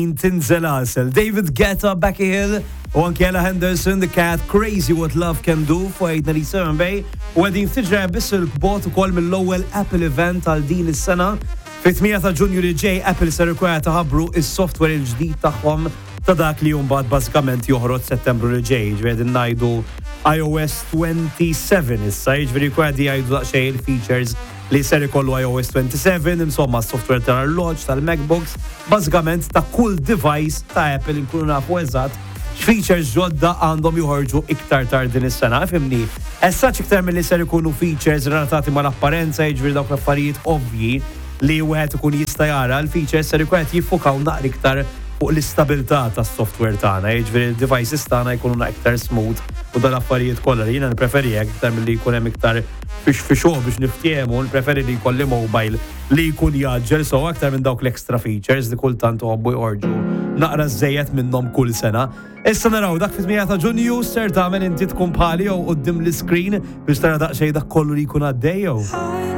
tinżel għasel. David Guetta, Becky Hill u anke Ella Henderson, The Cat, Crazy What Love Can Do fuqajdna li Bay u għedin tiġra biss il-kbot u kol mill-ewwel Apple event għal din is-sena. Fit-8 ta' Ġunju li ġej, Apple ser ikun taħabbru is-software il-ġdid tagħhom ta' dak li jumbat bażikament joħroġ Settembru li ġej, ġvedi ngħidu iOS 27 issa, ġvedi kwedi jgħidu daqsxejn il-features li ser ikollu iOS 27, insomma s-software tal-arloġġ, tal-MacBooks, bażikament ta' kull device ta' Apple inkunu nafu eżatt features ġodda għandhom joħorġu iktar tard din is-sena, fimni. Essaċ iktar milli ser ikunu features relatati mal-apparenza, ġviri dawk l-affarijiet ovvji li wieħed ikun jista' jara, l-features ser ikun qed jiffukaw naqra iktar fuq l-istabilità tas-software tagħna, jiġifieri d-devices tagħna jkunu iktar smooth u dal-affarijiet kollha li jiena nippreferi hekk iktar milli jkun hemm iktar fix-fixuh biex niftiehmu, nippreferi li jkolli mobile li jkun jaġġel so aktar minn dawk l-extra features li kultant uħobbu jħorġu naqra żejjed minnhom kull sena. Issa naraw dak fit-8 ta' Ġunju ser tagħmel inti tkun bħali jew quddiem l-iskrin biex tara daqsxejn dak kollu li jkun għaddej jew.